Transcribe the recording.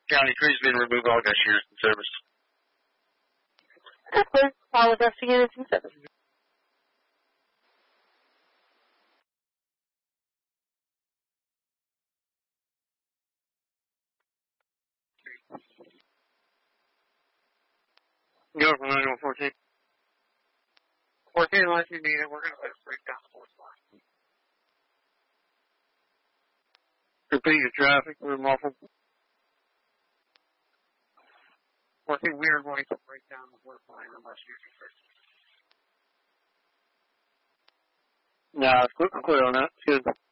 County crews been removed all gas units in service. All adjusting units in service. Go from 914. 14, unless you need it, we're going to break down the fourth line. Repeat your traffic, we're muffled. 14, we are going to break down the fourth line unless you need first. Nah, it's clear on that. It's good.